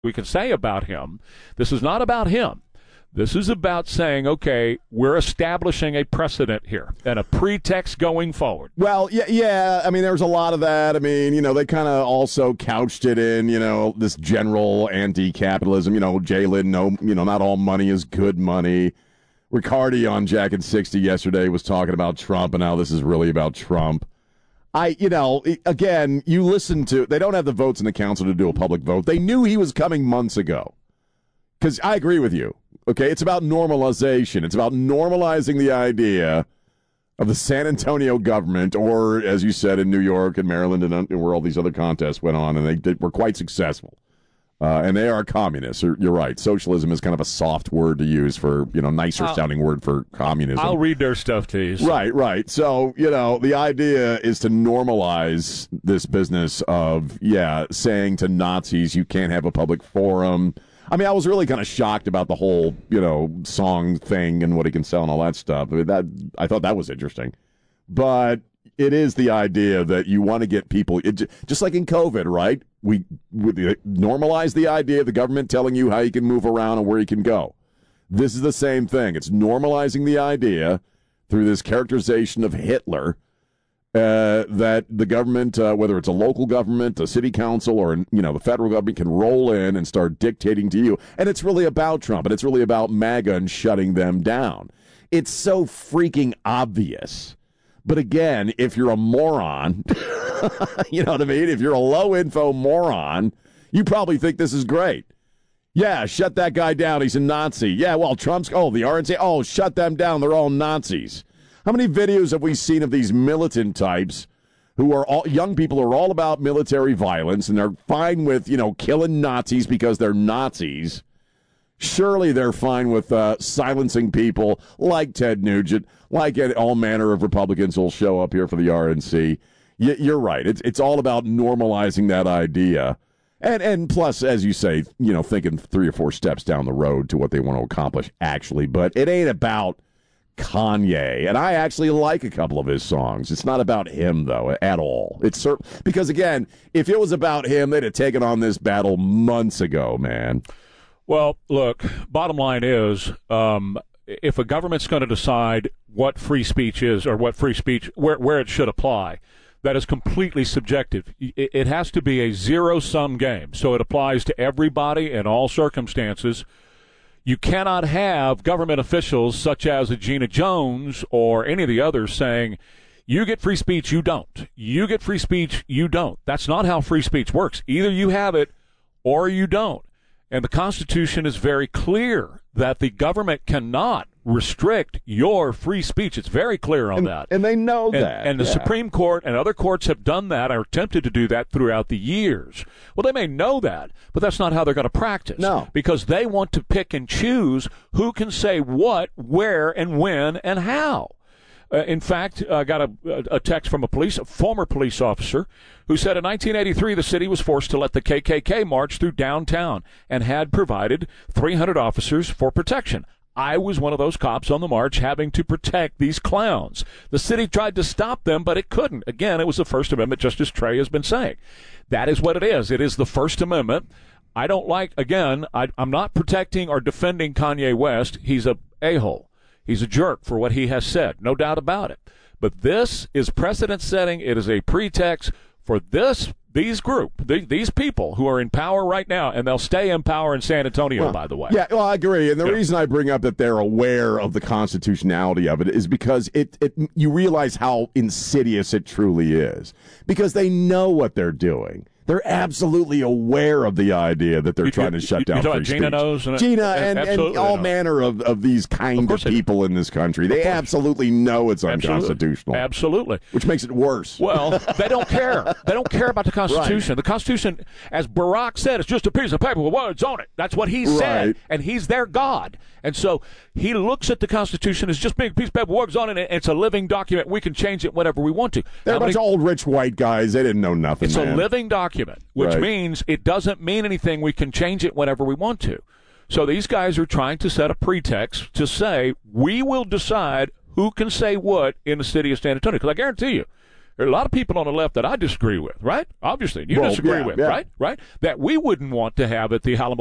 we can say about him. This is not about him. This is about saying, okay, we're establishing a precedent here and a pretext going forward. Well, yeah. I mean, there's a lot of that. I mean, they kind of also couched it in, this general anti-capitalism. Jalen, not all money is good money. Riccardi on Jack and 60 yesterday was talking about Trump and how this is really about Trump. Again, you listen to, they don't have the votes in the council to do a public vote. They knew he was coming months ago. Because I agree with you. Okay, it's about normalization. It's about normalizing the idea of the San Antonio government, or as you said, in New York and Maryland and where all these other contests went on, and they were quite successful. And they are communists. You're right. Socialism is kind of a soft word to use for, nicer sounding word for communism. I'll read their stuff to you. So. Right. So, the idea is to normalize this business of, saying to Nazis, you can't have a public forum. I mean, I was really kind of shocked about the whole, song thing and what he can sell and all that stuff. I thought that was interesting. But it is the idea that you want to get people, just like in COVID, right? We normalize the idea of the government telling you how you can move around and where you can go. This is the same thing. It's normalizing the idea through this characterization of Hitler that the government, whether it's a local government, a city council, or the federal government, can roll in and start dictating to you. And it's really about Trump, and it's really about MAGA and shutting them down. It's so freaking obvious. But again, if you're a moron, you know what I mean? If you're a low-info moron, you probably think this is great. Yeah, shut that guy down. He's a Nazi. Yeah, well, the RNC, shut them down. They're all Nazis. How many videos have we seen of these militant types who are all young people who are all about military violence and they're fine with, killing Nazis because they're Nazis? Surely they're fine with silencing people like Ted Nugent, like all manner of Republicans who will show up here for the RNC. You're right. It's all about normalizing that idea. And plus, as you say, thinking 3 or 4 steps down the road to what they want to accomplish, actually. But it ain't about Kanye, and I actually like a couple of his songs. It's not about him, though, at all. It's because, again, if it was about him, they'd have taken on this battle months ago, man. Well, look, bottom line is, if a government's going to decide what free speech is or what free speech, where it should apply, that is completely subjective. It has to be a zero-sum game, so it applies to everybody in all circumstances. You cannot have government officials such as a Gina Jones or any of the others saying, you get free speech, you don't. You get free speech, you don't. That's not how free speech works. Either you have it or you don't. And the Constitution is very clear that the government cannot restrict your free speech. It's very clear on that. And they know that. And the Supreme Court and other courts have done that or attempted to do that throughout the years. Well, they may know that, but that's not how they're going to practice. No. Because they want to pick and choose who can say what, where, and when, and how. In fact, I got a text from a former police officer who said in 1983 the city was forced to let the KKK march through downtown and had provided 300 officers for protection. I was one of those cops on the march having to protect these clowns. The city tried to stop them, but it couldn't. Again, it was the First Amendment, just as Trey has been saying. That is what it is. It is the First Amendment. I don't like, again, I'm not protecting or defending Kanye West. He's a a-hole. He's a jerk for what he has said, no doubt about it. But this is precedent setting. It is a pretext for these people who are in power right now, and they'll stay in power in San Antonio, by the way. Yeah, well, I agree. And the reason I bring up that they're aware of the constitutionality of it is because you realize how insidious it truly is. Because they know what they're doing. They're absolutely aware of the idea that they're trying to shut down free speech. Gina knows. Gina and all manner of these kind of people in this country. They absolutely know it's unconstitutional. Absolutely. Which makes it worse. Well, they don't care. They don't care about the Constitution. Right. The Constitution, as Barack said, is just a piece of paper with words on it. That's what he said. Right. And he's their God. And so he looks at the Constitution as just being a piece of paper with words on it. And it's a living document. We can change it whenever we want to. They're a bunch of old rich white guys. They didn't know nothing, It's a living document, which means it doesn't mean anything. We can change it whenever we want to. So these guys are trying to set a pretext to say, we will decide who can say what in the city of San Antonio. Because I guarantee you, There are a lot of people on the left that I disagree with, right? Obviously, you disagree with, right? Right? That we wouldn't want to have at the Alamo